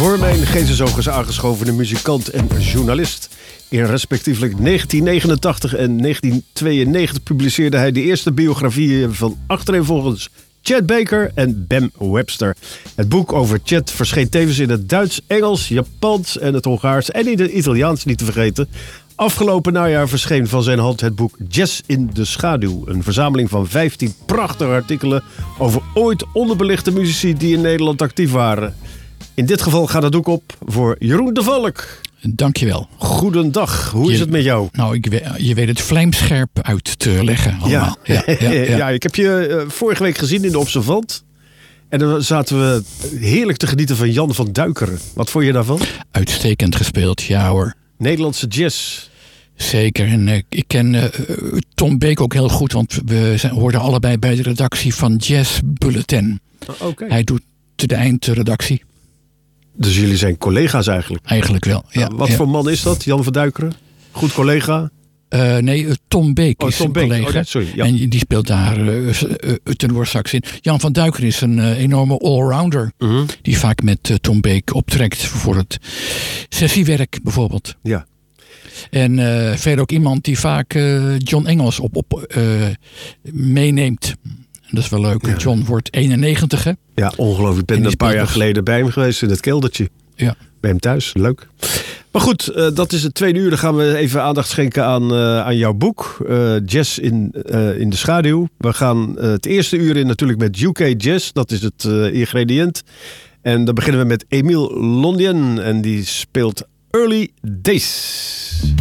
Voor mijn geestesogers aangeschovene muzikant en journalist. In respectievelijk 1989 en 1992 publiceerde hij de eerste biografieën van achtereenvolgens Chet Baker en Bam Webster. Het boek over Chet verscheen tevens in het Duits, Engels, Japans en het Hongaars en in het Italiaans niet te vergeten. Afgelopen najaar verscheen van zijn hand het boek Jazz in de Schaduw. Een verzameling van 15 prachtige artikelen over ooit onderbelichte muzici die in Nederland actief waren. In dit geval gaat het ook op voor Jeroen de Valk. Dankjewel. Goedendag, hoe is het met jou? Nou, je weet het vlijmscherp uit te leggen allemaal. Ja, ik heb je vorige week gezien in de Observant. En dan zaten we heerlijk te genieten van Jan van Duikeren. Wat vond je daarvan? Uitstekend gespeeld, ja hoor. Nederlandse jazz. Zeker. En ik ken Tom Beek ook heel goed, want we hoorden allebei bij de redactie van Jazz Bulletin. Okay. Hij doet de eindredactie. Dus jullie zijn collega's eigenlijk? Eigenlijk wel, ja. Wat voor man is dat, Jan van Duikeren? Goed collega? Nee, Tom Beek is een collega. Okay, sorry, ja. En die speelt daar tenorsax in. Jan van Duikeren is een enorme allrounder. Uh-huh. Die vaak met Tom Beek optrekt voor het sessiewerk bijvoorbeeld. Ja. En verder ook iemand die vaak John Engels meeneemt. Dat is wel leuk. Ja. John wordt 91. Hè? Ja, ongelooflijk. Ik ben een paar jaar geleden bij hem geweest in het keldertje. Ja. Bij hem thuis. Leuk. Maar goed, dat is het tweede uur. Dan gaan we even aandacht schenken aan jouw boek. Jazz in de Schaduw. We gaan het eerste uur in natuurlijk met UK Jazz. Dat is het ingrediënt. En dan beginnen we met Emile Londien. En die speelt Early Days.